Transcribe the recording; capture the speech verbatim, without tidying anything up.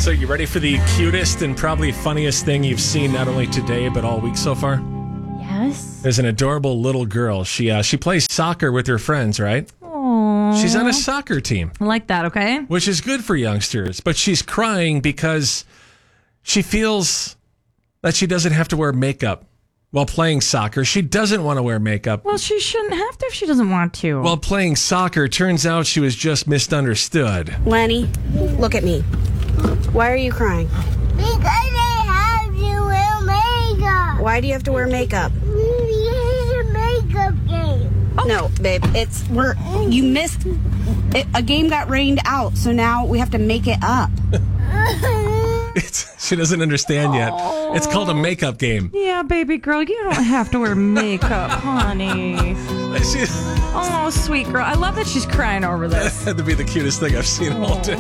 So you ready for the cutest and probably funniest thing you've seen not only today but all week so far? Yes. There's an adorable little girl. She uh, she plays soccer with her friends, right? Aww. She's on a soccer team. I like that, okay? Which is good for youngsters, but she's crying because she feels that she doesn't have to wear makeup while playing soccer. She doesn't want to wear makeup. Well, she shouldn't have to if she doesn't want to. While playing soccer, turns out she was just misunderstood. Lenny, look at me. Why are you crying? Because I have to wear makeup. Why do you have to wear makeup? It's a makeup game. Oh. No, babe, it's we're you missed it, a game got rained out, so now we have to make it up. It's, she doesn't understand yet. Oh. It's called a makeup game. Yeah, baby girl, you don't have to wear makeup, honey. She Oh, sweet girl. I love that she's crying over this. had to be the cutest thing I've seen all day.